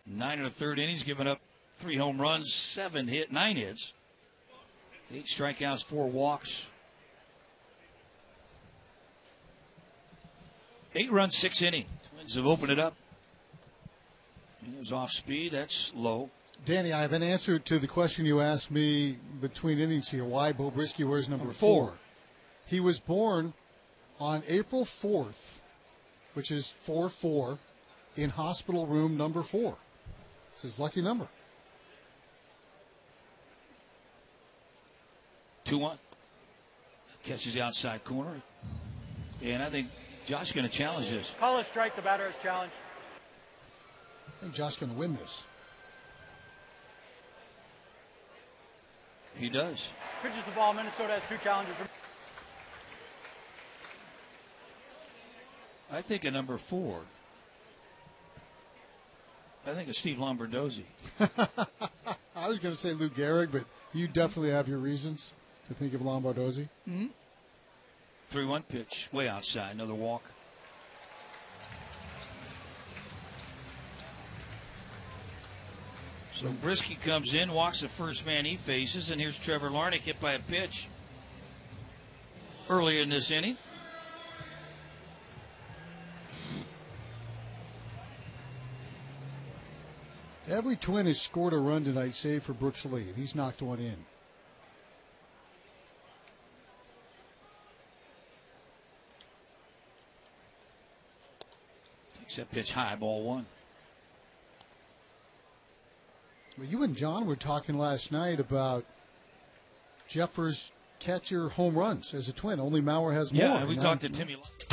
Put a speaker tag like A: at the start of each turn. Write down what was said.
A: 9 in the third inning. He's given up 3 home runs, 9 hits, 8 strikeouts, 4 walks. 8 runs, 6 innings. Twins have opened it up. And it was off speed. That's low.
B: Danny, I have an answer to the question you asked me between innings here. Why Beau Brieske wears number 4? He was born on April 4th, which is 4-4, in hospital room number 4. It's his lucky number.
A: 2-1. Catches the outside corner. And I think Josh is going to challenge this.
C: Call a strike. The batter has challenged.
B: I think Josh is going to win this.
A: He does.
C: Pitches the ball. Minnesota has 2 challenges.
A: I think a number 4. I think of Steve Lombardozzi.
B: I was going to say Lou Gehrig, but you definitely have your reasons to think of Lombardozzi.
A: 3-1 pitch, way outside, another walk. So Brieske comes in, walks the first man he faces, and here's Trevor Larnach hit by a pitch earlier in this inning.
B: Every Twin has scored a run tonight, save for Brooks Lee, and he's knocked one in.
A: Takes that pitch high, ball 1.
B: Well, you and John were talking last night about Jeffers' catcher home runs as a Twin. Only Mauer has more.
A: Yeah, we talked to Timmy.